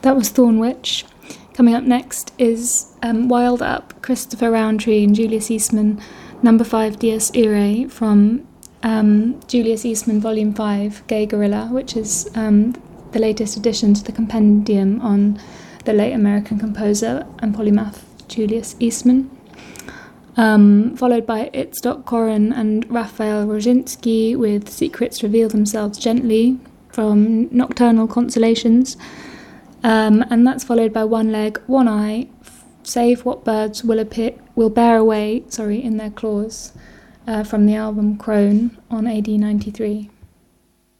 That was Thornwich. Coming up next is Wild Up, Christopher Roundtree and Julius Eastman, number 5 Dies Irae, from Julius Eastman Volume 5, Gay Gorilla, which is the latest addition to the compendium on the late American composer and polymath Julius Eastman. Followed by Itzhak Koren and Raphael Roginski with Secrets Reveal Themselves Gently from Nocturnal Consolations. And that's followed by One Leg, One Eye, Save What Birds Will Bear Away in Their Claws, from the album Crone on AD 93.